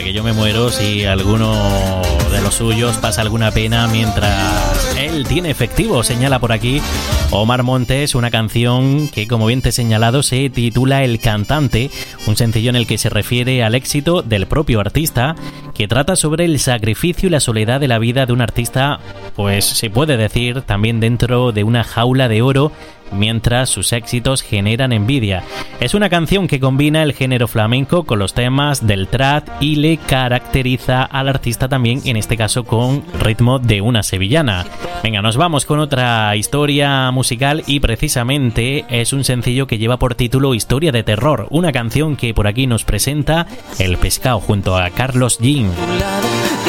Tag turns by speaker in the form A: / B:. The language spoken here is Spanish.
A: que yo me muero si alguno de los suyos pasa alguna pena mientras él tiene efectivo, señala por aquí Omar Montes, una canción que, como bien te he señalado, se titula El Cantante, un sencillo en el que se refiere al éxito del propio artista, que trata sobre el sacrificio y la soledad de la vida de un artista, pues se puede decir también dentro de una jaula de oro, mientras sus éxitos generan envidia. Es una canción que combina el género flamenco con los temas del trap y le caracteriza al artista también, en este caso con ritmo de una sevillana. Venga, nos vamos con otra historia musical y precisamente es un sencillo que lleva por título Historia de Terror, una canción que por aquí nos presenta El Pescado junto a Carlos Jean.